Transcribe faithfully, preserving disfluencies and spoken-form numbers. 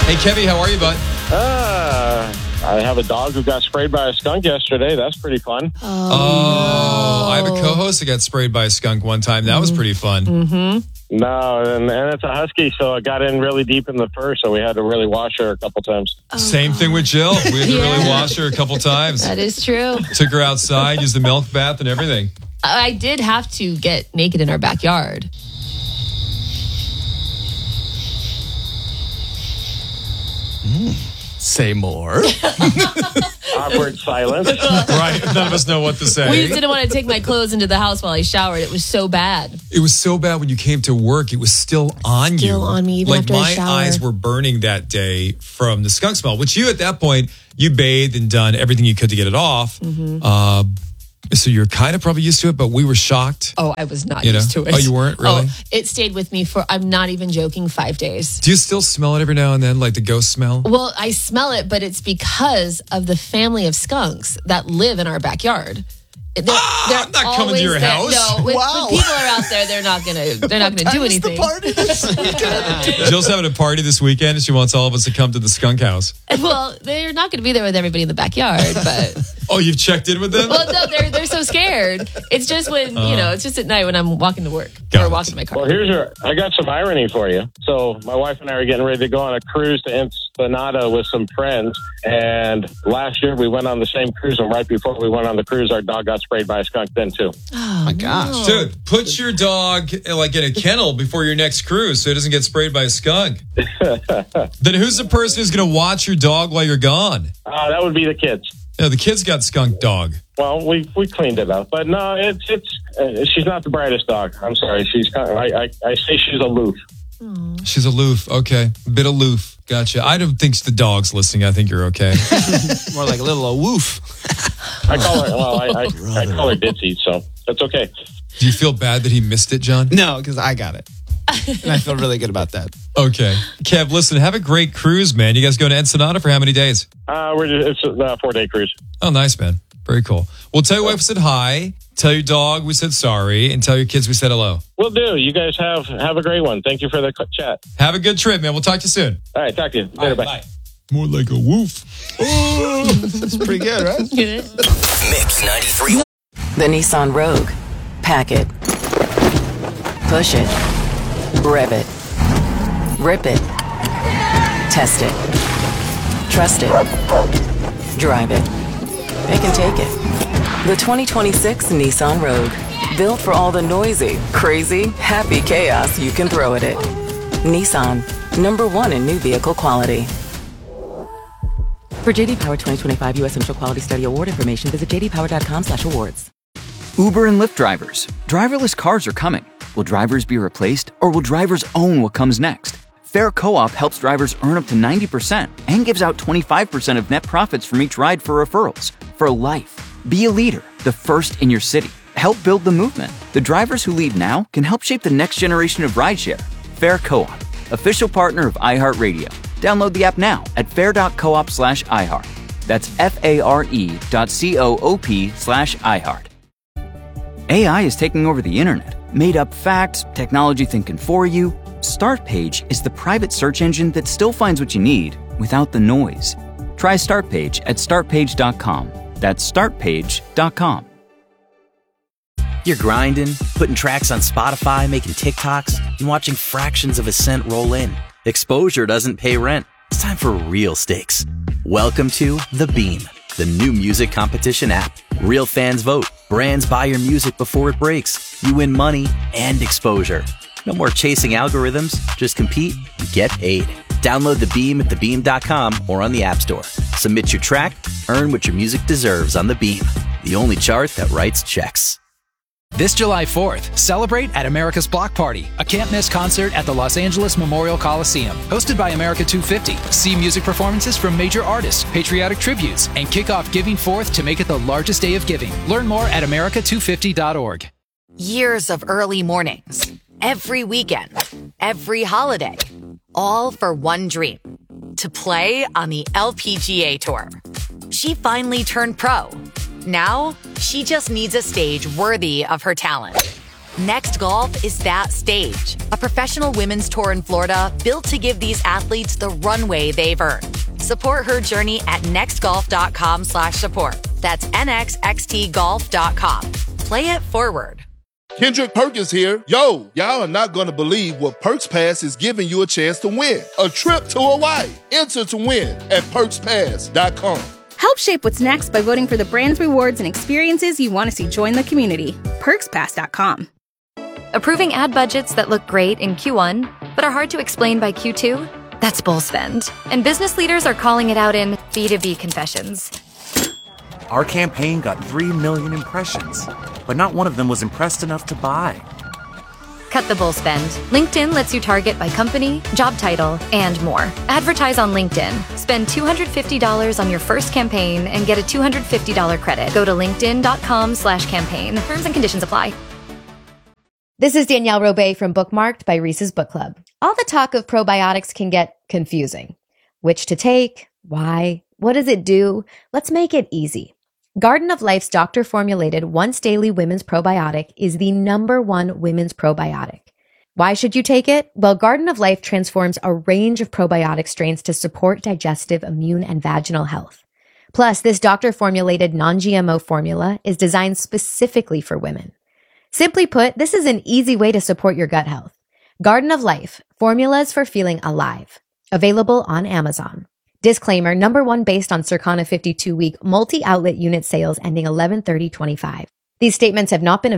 Hey, Kevy, how are you, bud? Uh, I have a dog who got sprayed by a skunk yesterday. That's pretty fun. Oh, oh no. I have a co-host that got sprayed by a skunk one time. That mm-hmm. was pretty fun. Mm-hmm. No, and, and it's a husky, so it got in really deep in the fur, so we had to really wash her a couple times. Oh. Same thing with Jill. We had to yeah. really wash her a couple times. That is true. Took her outside, used the milk bath and everything. I did have to get naked in our backyard. Mm. Say more. Awkward silence. Right. None of us know what to say. We just didn't want to take my clothes into the house while I showered. It was so bad. It was so bad when you came to work. It was still on still you. Still on me even like after my I showered. eyes were burning that day from the skunk smell, which you at that point, you bathed and done everything you could to get it off. Mm-hmm. Uh, so you're kind of probably used to it, but we were shocked. Oh, I was not you used know? to it. Oh, you weren't? Really? Oh, it stayed with me for, I'm not even joking, five days. Do you still smell it every now and then, like the ghost smell? Well, I smell it, but it's because of the family of skunks that live in our backyard. They're, ah, they're I'm not coming to your there. house. No, when, wow. when people are out there, they're not gonna. They're not gonna do anything. The party this weekend? Jill's having a party this weekend, and she wants all of us to come to the skunk house. Well, they're not going to be there with everybody in the backyard, but. Oh, you've checked in with them? Well, no, they're they're so scared. It's just when uh, you know, it's just at night when I'm walking to work or it. walking to my car. Well, here's your. I got some irony for you. So my wife and I are getting ready to go on a cruise to Ensenada with some friends, and last year we went on the same cruise, and right before we went on the cruise, our dog got sprayed by a skunk then too. Oh my gosh, no. Dude, put your dog like in a kennel before your next cruise, so it doesn't get sprayed by a skunk. Then who's the person who's going to watch your dog while you're gone? Uh, that would be the kids. No, the kids got skunk dog. Well, we we cleaned it up, but no, it's it's. Uh, she's not the brightest dog. I'm sorry. She's kind of, I, I I say she's aloof. Aww. She's aloof. Okay, a bit aloof. Gotcha. I don't think the dog's listening. I think you're okay. More like a little aloof. I call her. Well, I I, I call her Ditzy, so that's okay. Do you feel bad that he missed it, John? No, because I got it. And I feel really good about that. Okay. Kev, listen, have a great cruise, man. You guys going to Ensenada for how many days? Uh, we're just, it's a four-day cruise. Oh, nice, man. Very cool. Well, tell your wife we said hi. Tell your dog we said sorry. And tell your kids we said hello. Will do. You guys have have a great one. Thank you for the chat. Have a good trip, man. We'll talk to you soon. All right. Talk to you. Later. Bye. Bye. More like a woof. Ooh, that's pretty good, right? Mix ninety-three. The Nissan Rogue. Pack it. Push it. Rev it. Rip it. Test it. Trust it. Drive it. It can take it. The twenty twenty-six Nissan Rogue. Built for all the noisy, crazy, happy chaos you can throw at it. Nissan. Number one in new vehicle quality. For J D Power twenty twenty-five U S Initial Quality Study Award information, visit j d power dot com slash awards. Uber and Lyft drivers. Driverless cars are coming. Will drivers be replaced, or will drivers own what comes next? Fair Co-op helps drivers earn up to ninety percent and gives out twenty-five percent of net profits from each ride for referrals. For life. Be a leader, the first in your city. Help build the movement. The drivers who lead now can help shape the next generation of rideshare. Fair Co-op, official partner of iHeartRadio. Download the app now at fair.coop slash iHeart. That's F-A-R-E dot C-O-O-P slash iHeart. A I is taking over the internet. Made up facts, technology thinking for you. Startpage is the private search engine that still finds what you need without the noise. Try Startpage at start page dot com. That's start page dot com. You're grinding, putting tracks on Spotify, making TikToks, and watching fractions of a cent roll in. Exposure doesn't pay rent. It's time for real stakes. Welcome to The Beam, the new music competition app. Real fans vote. Brands buy your music before it breaks. You win money and exposure. No more chasing algorithms. Just compete and get paid. Download The Beam at the beam dot com or on the App Store. Submit your track. Earn what your music deserves on The Beam, the only chart that writes checks. This July fourth, celebrate at America's Block Party, a can't-miss concert at the Los Angeles Memorial Coliseum. Hosted by America two fifty. See music performances from major artists, patriotic tributes, and kick off Giving Forth to make it the largest day of giving. Learn more at america two fifty dot org. Years of early mornings, every weekend, every holiday, all for one dream, to play on the L P G A Tour. She finally turned pro. Now, she just needs a stage worthy of her talent. Next Golf is that stage. A professional women's tour in Florida built to give these athletes the runway they've earned. Support her journey at nextgolf.com slash support. That's nxxt golf dot com. Play it forward. Kendrick Perkins here. Yo, y'all are not going to believe what Perks Pass is giving you a chance to win. A trip to Hawaii. Enter to win at perks pass dot com. Help shape what's next by voting for the brands, rewards, and experiences you want to see join the community. perks pass dot com. Approving ad budgets that look great in Q one, but are hard to explain by Q two? That's bull spend. And business leaders are calling it out in B two B confessions. Our campaign got three million impressions, but not one of them was impressed enough to buy. Cut the bull spend. LinkedIn lets you target by company, job title, and more. Advertise on LinkedIn. Spend two hundred fifty dollars on your first campaign and get a two hundred fifty dollars credit. Go to linkedin.com slash campaign. Terms and conditions apply. This is Danielle Robay from Bookmarked by Reese's Book Club. All the talk of probiotics can get confusing. Which to take? Why? What does it do? Let's make it easy. Garden of Life's doctor-formulated once-daily women's probiotic is the number one women's probiotic. Why should you take it? Well, Garden of Life transforms a range of probiotic strains to support digestive, immune, and vaginal health. Plus, this doctor-formulated non-G M O formula is designed specifically for women. Simply put, this is an easy way to support your gut health. Garden of Life, formulas for feeling alive. Available on Amazon. Disclaimer, number one based on Circana fifty-two week multi-outlet unit sales ending eleven thirty twenty-five. These statements have not been